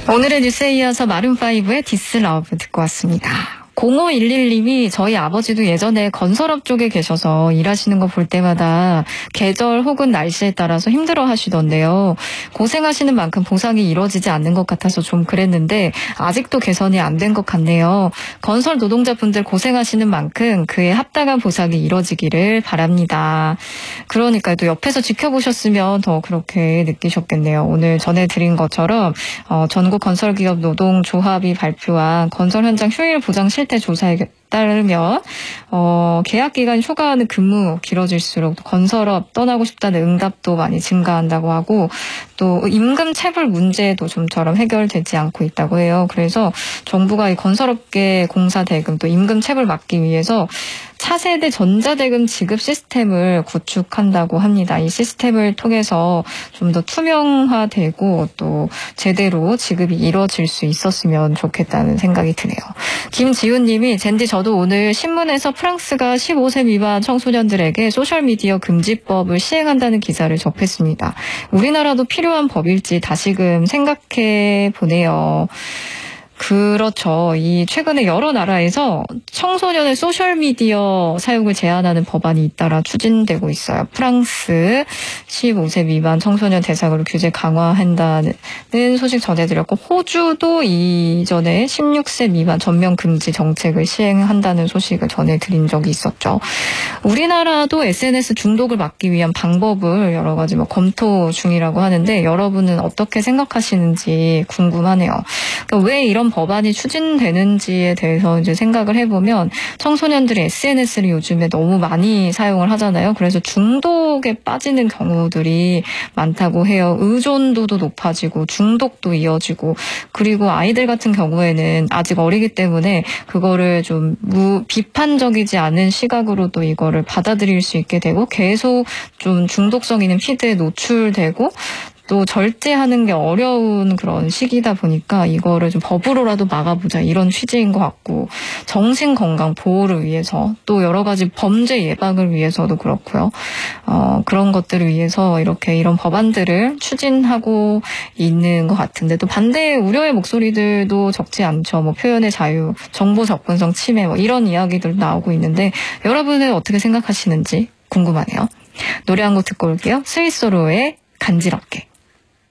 오늘의 뉴스에 이어서 마룬5의 This Love 듣고 왔습니다. 0511님이 저희 아버지도 예전에 건설업 쪽에 계셔서 일하시는 거 볼 때마다 계절 혹은 날씨에 따라서 힘들어 하시던데요. 고생하시는 만큼 보상이 이루어지지 않는 것 같아서 좀 그랬는데 아직도 개선이 안 된 것 같네요. 건설 노동자분들 고생하시는 만큼 그에 합당한 보상이 이루어지기를 바랍니다. 그러니까 또 옆에서 지켜보셨으면 더 그렇게 느끼셨겠네요. 오늘 전해드린 것처럼 전국 건설기업 노동조합이 발표한 건설 현장 휴일 보장 실태 조사에 따르면 계약기간 휴가하는 근무 길어질수록 건설업 떠나고 싶다는 응답도 많이 증가한다고 하고 또 임금 체불 문제도 좀처럼 해결되지 않고 있다고 해요. 그래서 정부가 이 건설업계 공사 대금 또 임금 체불 막기 위해서 차세대 전자대금 지급 시스템을 구축한다고 합니다. 이 시스템을 통해서 좀 더 투명화되고 또 제대로 지급이 이루어질 수 있었으면 좋겠다는 생각이 드네요. 김지훈님이 젠디 저도 오늘 신문에서 프랑스가 15세 미만 청소년들에게 소셜미디어 금지법을 시행한다는 기사를 접했습니다. 우리나라도 필요한 법일지 다시금 생각해 보네요. 그렇죠. 이 최근에 여러 나라에서 청소년의 소셜미디어 사용을 제한하는 법안이 잇따라 추진되고 있어요. 프랑스 15세 미만 청소년 대상으로 규제 강화한다는 소식 전해드렸고 호주도 이전에 16세 미만 전면 금지 정책을 시행한다는 소식을 전해드린 적이 있었죠. 우리나라도 SNS 중독을 막기 위한 방법을 여러 가지 검토 중이라고 하는데 여러분은 어떻게 생각하시는지 궁금하네요. 그러니까 왜 이런 법안이 추진되는지에 대해서 이제 생각을 해보면 청소년들이 SNS를 요즘에 너무 많이 사용을 하잖아요. 그래서 중독에 빠지는 경우들이 많다고 해요. 의존도도 높아지고 중독도 이어지고 그리고 아이들 같은 경우에는 아직 어리기 때문에 그거를 좀 비판적이지 않은 시각으로 또 이거를 받아들일 수 있게 되고 계속 좀 중독성 있는 피드에 노출되고 또 절제하는 게 어려운 그런 시기다 보니까 이거를 좀 법으로라도 막아보자 이런 취지인 것 같고 정신건강 보호를 위해서 또 여러 가지 범죄 예방을 위해서도 그렇고요. 그런 것들을 위해서 이런 법안들을 추진하고 있는 것 같은데 또 반대의 우려의 목소리들도 적지 않죠. 표현의 자유, 정보 접근성 침해 이런 이야기들 나오고 있는데 여러분은 어떻게 생각하시는지 궁금하네요. 노래 한 곡 듣고 올게요. 스위스로의 간지럽게.